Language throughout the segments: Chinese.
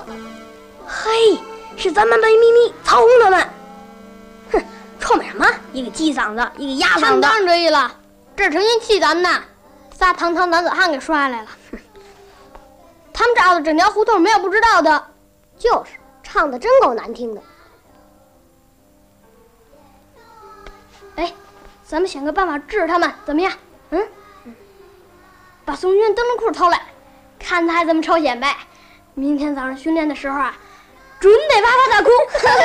嘿，是咱们被秘密操控他们。哼，臭美什么？一个鸡嗓子，一个鸭嗓子。 当然得意了，这成心气咱们呢，仨堂堂男子汉给摔来了。他们找的整条胡同没有不知道的。 就是，唱的真够难听的。 哎，咱们想个办法治治他们，怎么样？嗯，把宋军灯笼裤偷来，看他还怎么抽显摆。明天早上训练的时候啊，准得哇哇大哭。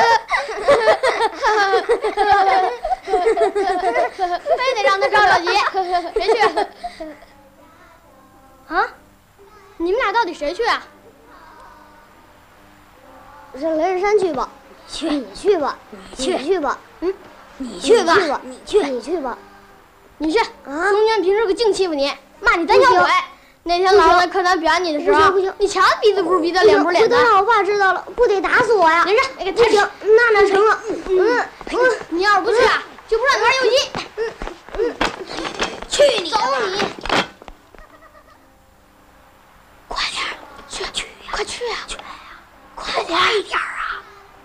非得让他着了急。谁去？啊？你们俩到底谁去啊？ 让雷日山去吧。 你去吧。 你去吧。 嗯，你去吧。 你去吧。 你去。 啊！ 宋军平时可净欺负你，骂你胆小鬼。那天老师在课堂表扬你的时候， 不行， 你瞧鼻子不是鼻子，脸不是脸的。 不得让我爸知道了，不得打死我呀！ 连着，那个不行，那哪成啊？ 你要是不去啊，就不让你玩游戏。 去你！ 走你！ 快点，去呀！ 快去呀！ 快点啊！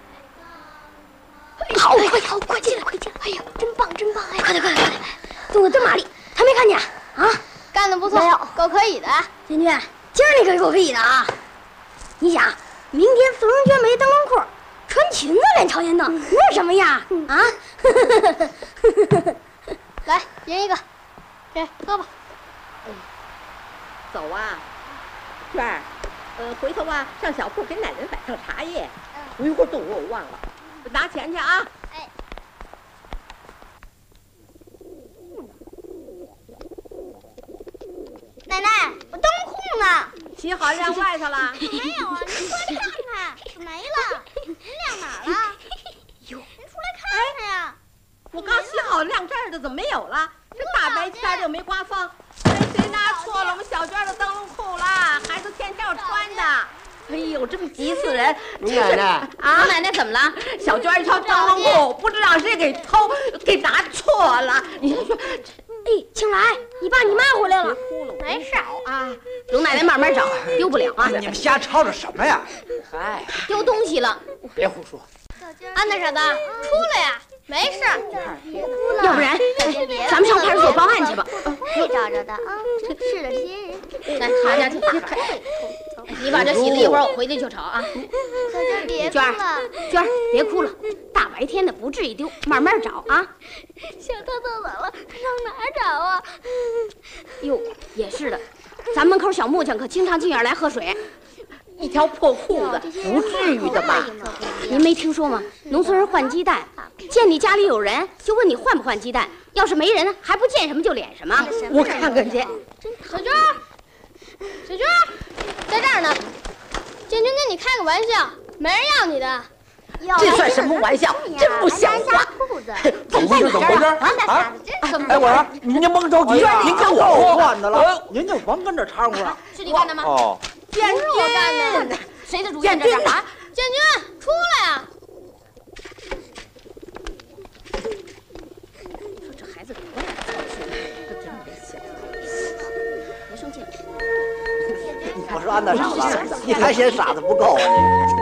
好，快进来！ 哎呀，真棒！哎， 快点！动个灯马力，还没看见啊？ 干得不错，够可以的。 建军，今儿你可够可以的啊！你想，明天宋荣娟没灯笼裤，穿裙子练朝鲜灯，那什么样啊？ 来，赢一个，给喝吧。 走啊，娟儿，回头啊上小铺给奶奶摆上茶叶。我一会儿动我忘了，拿钱去啊。 哎。 奶奶，我灯裤呢？ 洗好晾外头了。 没有啊，您出来看看，没了。您晾哪儿了？ 哟， 您出来看看呀。 我刚洗好晾这儿的，怎么没有了？这大白天的又没刮风，谁拿错了我们小娟的灯笼裤了？孩子天天要穿的。哎呦，真急死人！ 奶奶啊，奶奶怎么了？小娟一条灯笼裤，不知道谁给给拿错了。你说， 哎，青来，你爸你妈回来了， 没事啊，容奶奶慢慢找，丢不了啊。 你们瞎吵吵什么呀？ 哎，丢东西了。 别胡说。 安大傻子，出来呀！没事， 要不然咱们上派出所报案去吧。 会找着的啊，是的，些人。 来，大家去看。你把这洗了一会儿，我回去就炒啊。 小娟别哭了， 娟儿别哭了，大白天的不至于丢，慢慢找啊。 小偷走了，上哪儿找啊？ 哟，也是的，咱门口小木匠可经常进园来喝水。 一条破裤子，不至于的吧？ 您没听说吗？农村人换鸡蛋，见你家里有人，就问你换不换鸡蛋。要是没人，还不见什么就敛什么。 我看看去。 小娟，在这儿呢。建军跟你开个玩笑，没人要你的。 这算什么玩笑？真不像话！ 怎么回事？啊！哎，我说您甭着急，您跟我换的了，您就甭跟这掺和了。 是你干的吗？ 哦， 不是我干的。 谁的主意？ 建军啊！建军，出来啊！ 说这孩子多大操心，可真没想。别生气。 我说安大傻子，你还嫌傻子不够啊你？